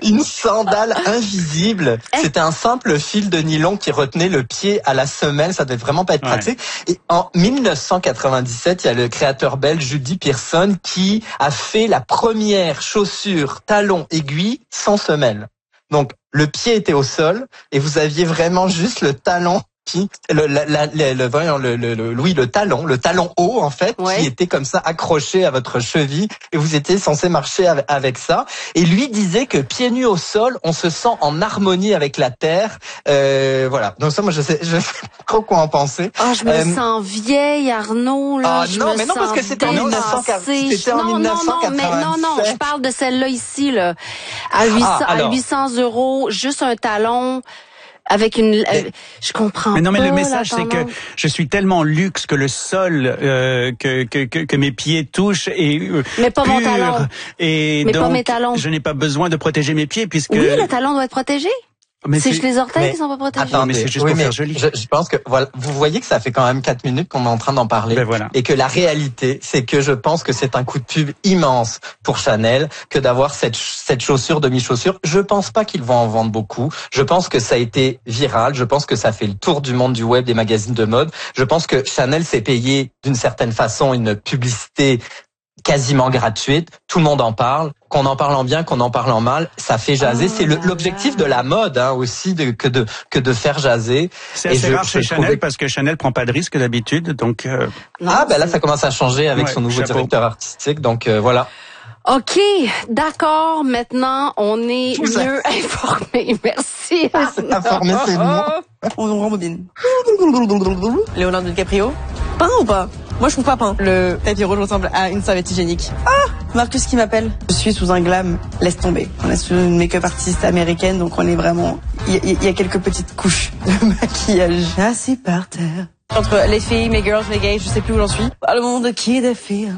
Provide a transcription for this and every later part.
une sandale invisible. C'était un simple fil de nylon qui retenait le pied à la semelle. Ça devait vraiment pas être pratique. Et en 1997, il y a le créateur belge Judy Pearson qui a fait la première chaussure talon aiguille sans semelle. Donc, le pied était au sol et vous aviez vraiment juste le talon le talon haut en fait, qui était comme ça accroché à votre cheville et vous étiez censé marcher avec ça. Et lui disait que pieds nus au sol, on se sent en harmonie avec la terre. Voilà. Donc ça, moi, je sais pas trop quoi en penser. Oh, je me sens vieille, Arnaud. Là, non, mais non, parce que c'était en 1987. Non, je parle de celle-là ici, là, à 800 €, juste un talon. Avec je comprends. Mais non, mais pas, le message c'est que je suis tellement luxe que le sol que mes pieds touchent est mais pas pur, mon talon. Et mais donc pas mes talons. Je n'ai pas besoin de protéger mes pieds puisque oui, le talon doit être protégé. Mais c'est juste les orteils qui sont pas protégés. Attends, mais c'est juste pour faire joli. Je pense que voilà, vous voyez que ça fait quand même 4 minutes qu'on est en train d'en parler, et que la réalité, c'est que je pense que c'est un coup de pub immense pour Chanel que d'avoir cette chaussure demi-chaussure. Je pense pas qu'ils vont en vendre beaucoup. Je pense que ça a été viral. Je pense que ça fait le tour du monde du web, des magazines de mode. Je pense que Chanel s'est payé d'une certaine façon une publicité quasiment gratuite, tout le monde en parle, qu'on en parle en bien, qu'on en parle en mal, ça fait jaser. C'est l'objectif de la mode aussi, que de faire jaser. C'est assez rare chez Chanel parce que Chanel prend pas de risque d'habitude, donc. Là ça commence à changer avec son nouveau directeur artistique, donc voilà. OK, d'accord. Maintenant, on est mieux informés. Merci. Informé, c'est bon. On rembobine. Leonardo DiCaprio, peint ou pas? Moi, je trouve pas peint. Le tapis rouge ressemble à une serviette hygiénique. Ah, Marcus qui m'appelle. Je suis sous un glam. Laisse tomber. On est sous une make-up artiste américaine, donc on est vraiment. Il y a quelques petites couches de maquillage. Assis par terre. Entre les filles, mes girls, mes gays, je sais plus où j'en suis. Le monde qui défile.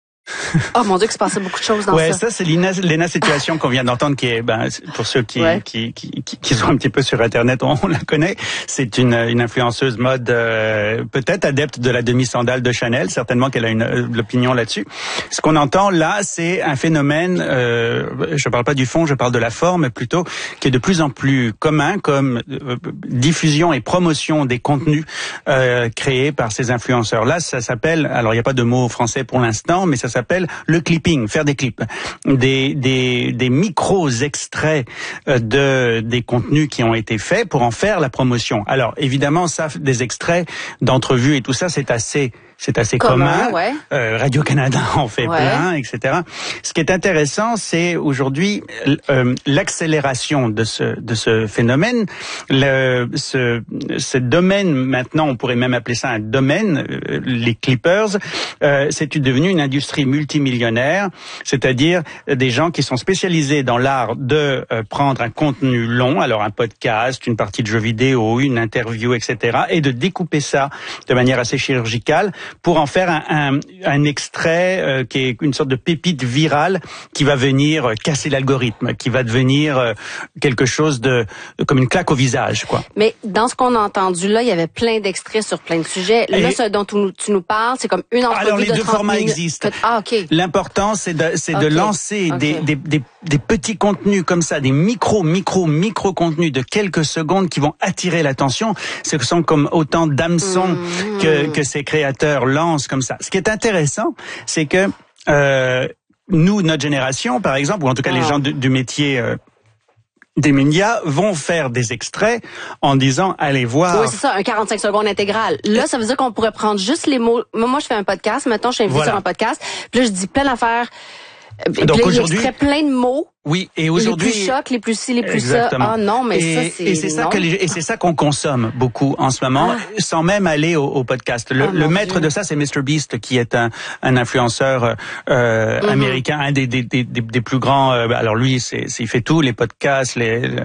Oh mon Dieu, que se passait beaucoup de choses dans ça. Ça c'est Lena Situation qu'on vient d'entendre, qui est, pour ceux qui sont un petit peu sur Internet, on la connaît. C'est une influenceuse mode, peut-être adepte de la demi-sandale de Chanel, certainement qu'elle a l'opinion là-dessus. Ce qu'on entend là, c'est un phénomène, je parle pas du fond, je parle de la forme plutôt, qui est de plus en plus commun comme diffusion et promotion des contenus créés par ces influenceurs. Là, ça s'appelle, alors il n'y a pas de mot français pour l'instant, mais ça s'appelle le clipping, faire des clips, des micros extraits des contenus qui ont été faits pour en faire la promotion. Alors évidemment, ça, des extraits d'entrevues et tout ça, c'est assez commun. Radio-Canada en fait plein, etc. Ce qui est intéressant, c'est aujourd'hui l'accélération de ce phénomène. Ce domaine, maintenant, on pourrait même appeler ça un domaine, les clippers, c'est devenu une industrie multimillionnaire, c'est-à-dire des gens qui sont spécialisés dans l'art de prendre un contenu long, alors un podcast, une partie de jeu vidéo, une interview, etc., et de découper ça de manière assez chirurgicale pour en faire un extrait qui est une sorte de pépite virale qui va venir casser l'algorithme, qui va devenir quelque chose comme une claque au visage, quoi. Mais dans ce qu'on a entendu là, il y avait plein d'extraits sur plein de sujets. Là, ce dont tu nous parles, c'est comme une entrevue alors, de 30 minutes. Alors les deux formats existent. OK. L'important, c'est de lancer des petits contenus comme ça, des micro contenus de quelques secondes qui vont attirer l'attention. Ce sont comme autant d'hameçons que ces créateurs lancent comme ça. Ce qui est intéressant, c'est que nous, notre génération, par exemple, ou en tout cas les gens du métier des médias, vont faire des extraits en disant allez voir. Oui, c'est ça, un 45 secondes intégral. Là, ça veut dire qu'on pourrait prendre juste les mots. Moi, je fais un podcast. Maintenant, je suis invitée sur un podcast. Puis là, je dis plein d'affaires. Donc là, aujourd'hui, j'extrais plein de mots. Oui, et aujourd'hui, les plus chocs, les plus ci, les plus ça. Ah non, mais c'est ça qu'on consomme beaucoup en ce moment, sans même aller au podcast. Le maître de ça, c'est MrBeast, qui est un influenceur américain, un des plus grands. Alors lui, il fait tout, les podcasts,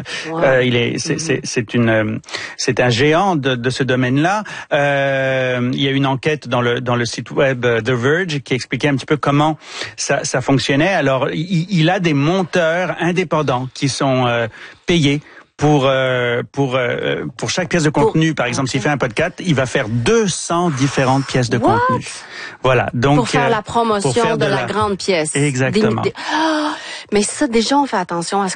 c'est un géant de ce domaine-là. Il y a une enquête dans le site web The Verge qui expliquait un petit peu comment ça fonctionnait. Alors il a des monteurs indépendants qui sont payés pour chaque pièce de contenu. Par exemple, s'il fait un podcast, il va faire 200 différentes pièces de contenu. Voilà. Donc pour faire la promotion de la grande pièce. Exactement. Mais ça, déjà, on fait attention à